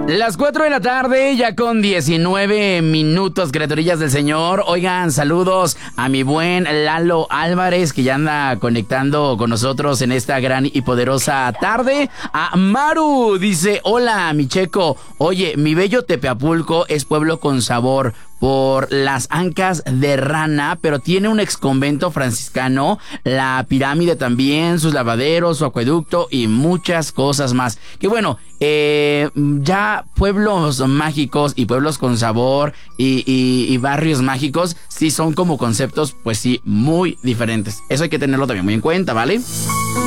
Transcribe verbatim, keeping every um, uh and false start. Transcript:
Las cuatro de la tarde, ya con diecinueve minutos, criaturillas del Señor. Oigan, saludos a mi buen Lalo Álvarez, que ya anda conectando con nosotros en esta gran y poderosa tarde. A Maru dice, hola, mi checo. Oye, mi bello Tepeapulco es pueblo con sabor por las ancas de rana, pero tiene un exconvento franciscano, la pirámide también, sus lavaderos, su acueducto y muchas cosas más. Que bueno, eh, ya pueblos mágicos y pueblos con sabor y, y, y barrios mágicos sí son como conceptos, pues sí, muy diferentes. Eso hay que tenerlo también muy en cuenta, ¿vale?